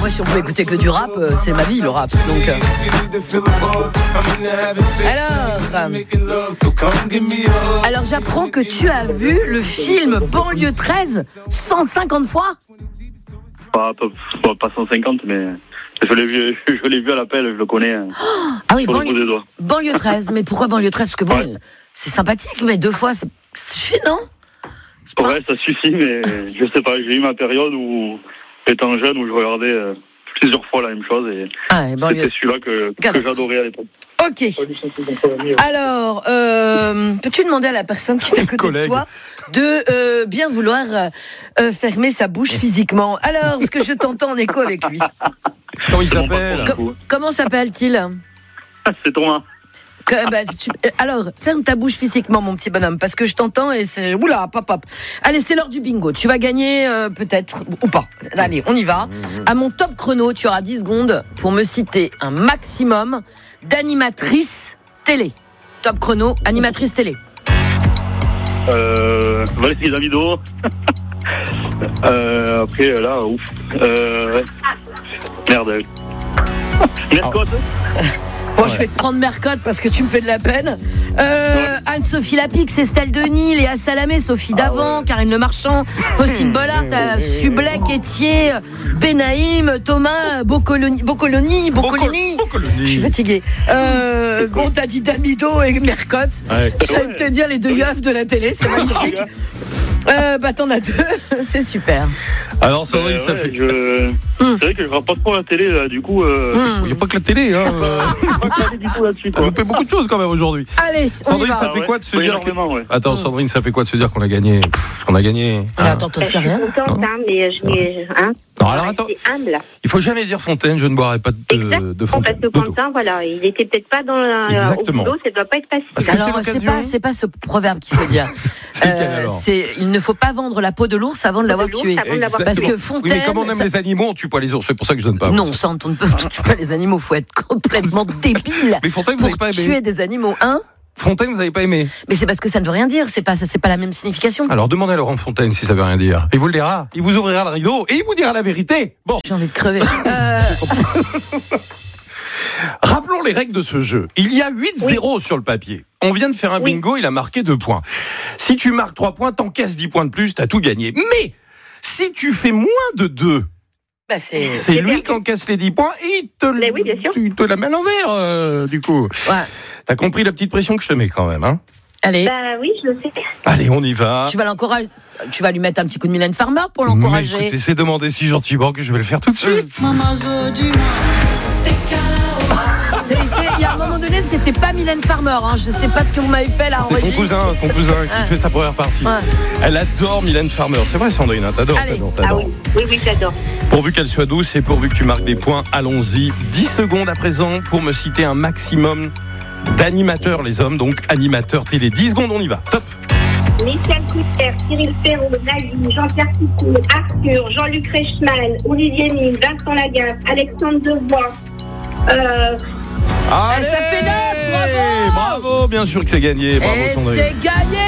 Après, si on peut écouter que du rap, c'est ma vie le rap. Donc. Alors, j'apprends que tu as vu le film Banlieue 13 150 fois. Pas 150, mais je l'ai vu à l'appel, je le connais. Ah oui, Banlieue 13. Mais pourquoi Banlieue 13? Parce que bon, c'est sympathique, mais 2 fois, ça suffit, non? Ouais, ça suffit, mais je sais pas. J'ai eu ma période où, étant jeune, où je regardais plusieurs fois la même chose et c'était celui-là que j'adorais à l'époque. Ok. Alors, peux-tu demander à la personne qui est à côté de toi de bien vouloir fermer sa bouche physiquement? Alors, parce que je t'entends en écho avec lui. Comment il s'appelle? Comment s'appelle-t-il? C'est Thomas. Alors, ferme ta bouche physiquement, mon petit bonhomme, parce que je t'entends et c'est... Oula, pop. Allez, c'est l'heure du bingo. Tu vas gagner, peut-être, ou pas. Allez, on y va. À mon top chrono, tu auras 10 secondes pour me citer un maximum d'animatrices télé. Top chrono, animatrice télé. Valérie Damido. Après, là, ouf. Merde. Mercotte. Bon, je vais te prendre Mercotte parce que tu me fais de la peine. Anne-Sophie Lapix, Estelle Denis, Léa Salamé, Sophie Davant, Karine Le Marchand, Faustine Bollard, Sublec, Étier, Benaïm, Thomas, Boccolini. Je suis fatiguée. Bon, t'as dit Damido et Mercotte. Ouais. J'allais te dire les 2 yeufs de la télé, c'est magnifique. T'en as 2, c'est super. Alors, Sandrine, ça fait. C'est vrai que je rapporte pas la télé, là, du coup. Il n'y a pas que la télé, hein. Pas que la télé du tout là-dessus. On fait beaucoup de choses quand même aujourd'hui. Allez, Sandrine, ça fait quoi de se dire Attends, Sandrine, ça fait quoi de se dire qu'on a gagné? On a gagné. Attends, t'en sais rien. Je suis contente, mais je n'ai. Non, alors attends. Humble. Il faut jamais dire Fontaine, je ne boirai pas de Fontaine. Parce que Quentin, voilà, il était peut-être pas au boulot, ça ne doit pas être facile. Alors, c'est pas ce proverbe qu'il faut dire. Il ne faut pas vendre la peau de l'ours avant de l'avoir tué. Parce que Fontaine. Oui, mais comme on aime les animaux, on tue pas les ours. C'est pour ça que je donne pas. Non, ça, on ne tue pas les animaux. Faut être complètement débile. Mais Fontaine, vous n'avez pas aimé. Tuer des animaux, hein? Fontaine, vous n'avez pas aimé. Mais c'est parce que ça ne veut rien dire. C'est pas la même signification. Alors demandez à Laurent Fontaine si ça veut rien dire. Il vous le dira. Il vous ouvrira le rideau et il vous dira la vérité. Bon. J'ai envie de crever. Rappelons les règles de ce jeu. Il y a 8-0 sur le papier. On vient de faire un bingo, il a marqué 2 points. Si tu marques 3 points, t'encaisses 10 points de plus, t'as tout gagné. Mais si tu fais moins de 2, c'est lui qui encaisse les 10 points et il te la met à l'envers, du coup. Ouais. T'as compris la petite pression que je te mets quand même, hein? Allez. Oui, je le sais. Allez, on y va. Tu vas l'encourager. Tu vas lui mettre un petit coup de Mylène Farmer pour l'encourager. Mais écoutez, c'est demandé si gentiment que je vais le faire tout de suite. Il y a un moment donné, c'était pas Mylène Farmer. Hein. Je sais pas ce que vous m'avez fait là. C'est son cousin qui fait sa première partie. Ouais. Elle adore Mylène Farmer. C'est vrai, Sandrine, hein, t'adores. Ah oui, j'adore. Pourvu qu'elle soit douce et pourvu que tu marques des points, allons-y. 10 secondes à présent pour me citer un maximum d'animateurs, les hommes, donc animateurs télé. 10 secondes, on y va. Top. Michel Coucher, Cyril Ferraud, Nagui, Jean-Pierre Coucou, Arthur, Jean-Luc Reichmann, Olivier Mine, Vincent Lagaffe, Alexandre Devoix. Ça fait 9, bravo! Bravo, bien sûr que c'est gagné. Bravo, Sandrine. C'est gagné!